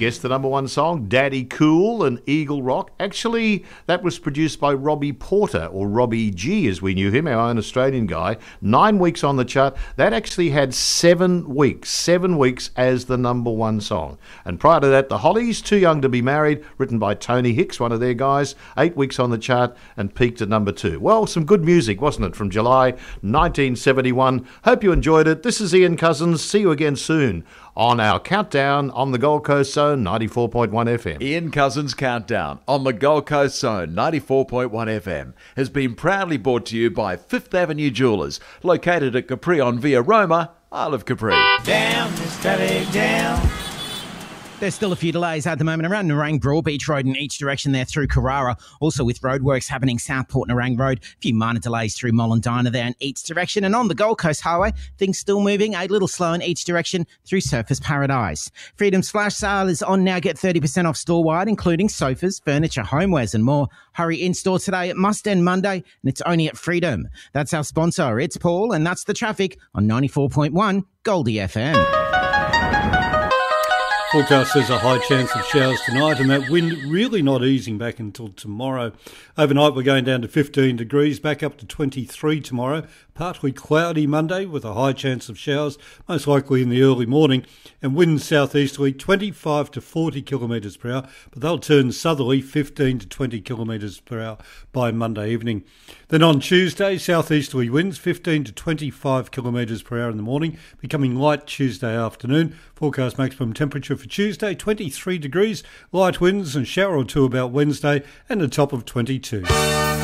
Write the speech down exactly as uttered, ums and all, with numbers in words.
guessed the number one song, Daddy Cool and Eagle Rock. Actually, that was produced by Robbie Porter, or Robbie G as we knew him, our own Australian guy. Nine weeks on the chart. That actually had seven weeks, seven weeks as the number one song. And prior to that, The Hollies, Too Young to Be Married, written by Tony Hicks, one of their guys. Eight weeks on the chart and peaked at number two. Well, some good music, wasn't it, from July nineteen seventy-one. Hope you enjoyed it. This is Ian Cousins. See you again soon on our Countdown on the Gold Coast Zone ninety-four point one F M. Ian Cousins Countdown on the Gold Coast Zone ninety-four point one F M has been proudly brought to you by Fifth Avenue Jewellers, located at Capri on Via Roma, Isle of Capri. Down, Miss Daddy, down. There's still a few delays at the moment around Nerang Broadbeach Road in each direction there through Carrara. Also with roadworks happening Southport Nerang Road. A few minor delays through Mollendina there in each direction. And on the Gold Coast Highway, things still moving a little slow in each direction through Surfers Paradise. Freedom's flash sale is on now. Get thirty percent off store-wide, including sofas, furniture, homewares and more. Hurry in-store today. It must end Monday, and it's only at Freedom. That's our sponsor. It's Paul, and that's the traffic on ninety-four point one Goldie F M. Forecast says a high chance of showers tonight, and that wind really not easing back until tomorrow. Overnight we're going down to fifteen degrees, back up to twenty-three tomorrow. Partly cloudy Monday with a high chance of showers, most likely in the early morning, and winds southeasterly twenty-five to forty kilometres per hour, but they'll turn southerly fifteen to twenty kilometres per hour by Monday evening. Then on Tuesday, southeasterly winds fifteen to twenty-five kilometres per hour in the morning, becoming light Tuesday afternoon. Forecast maximum temperature for Tuesday, twenty-three degrees, light winds and shower or two about Wednesday, and a top of twenty-two.